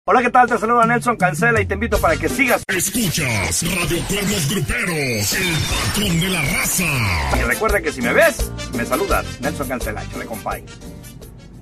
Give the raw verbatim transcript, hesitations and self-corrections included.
Hola, ¿qué tal? Te saluda Nelson Cancela y te invito para que sigas. Escuchas Radio Cuernos Gruperos, el patrón de la raza. Y recuerda que si me ves, me saludas. Nelson Cancela, chale, compadre.